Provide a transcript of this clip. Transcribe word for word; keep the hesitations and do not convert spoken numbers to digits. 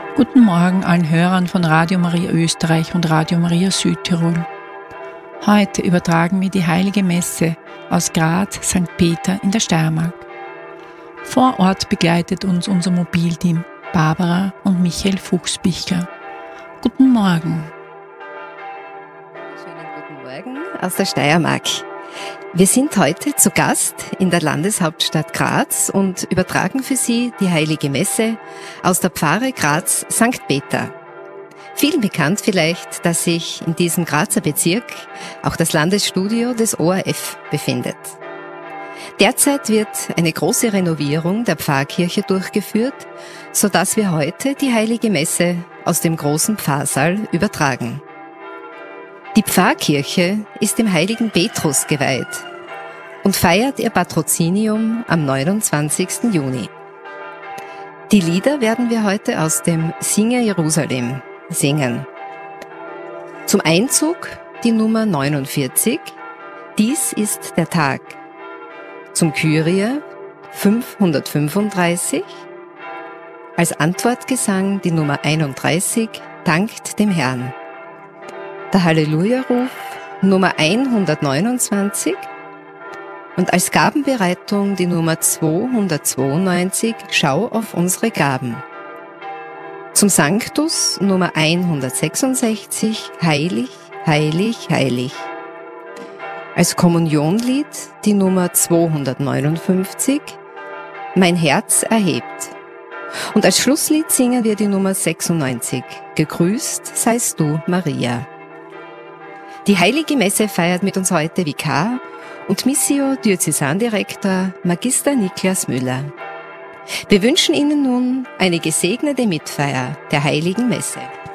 Guten Morgen allen Hörern von Radio Maria Österreich und Radio Maria Südtirol. Heute übertragen wir die Heilige Messe aus Graz, Sankt Peter in der Steiermark. Vor Ort begleitet uns unser Mobilteam Barbara und Michael Fuchsbichler. Guten Morgen. Schönen guten Morgen aus der Steiermark. Wir sind heute zu Gast in der Landeshauptstadt Graz und übertragen für Sie die Heilige Messe aus der Pfarre Graz Sankt Peter. Vielen bekannt vielleicht, dass sich in diesem Grazer Bezirk auch das Landesstudio des O R F befindet. Derzeit wird eine große Renovierung der Pfarrkirche durchgeführt, sodass wir heute die Heilige Messe aus dem großen Pfarrsaal übertragen. Die Pfarrkirche ist dem heiligen Petrus geweiht und feiert ihr Patrozinium am neunundzwanzigsten Juni. Die Lieder werden wir heute aus dem Singe Jerusalem singen. Zum Einzug die Nummer neunundvierzig, Dies ist der Tag. Zum Kyrie fünfhundertfünfunddreißig, als Antwortgesang die Nummer einunddreißig, Dankt dem Herrn. Der Halleluja-Ruf Nummer hundertneunundzwanzig und als Gabenbereitung die Nummer zweihundertzweiundneunzig, Schau auf unsere Gaben. Zum Sanctus Nummer hundertsechsundsechzig, Heilig, heilig, heilig. Als Kommunionlied die Nummer zweihundertneunundfünfzig, Mein Herz erhebt. Und als Schlusslied singen wir die Nummer sechsundneunzig, Gegrüßt seist du, Maria. Die Heilige Messe feiert mit uns heute Vikar und Missio Diözesandirektor Magister Niklas Müller. Wir wünschen Ihnen nun eine gesegnete Mitfeier der Heiligen Messe.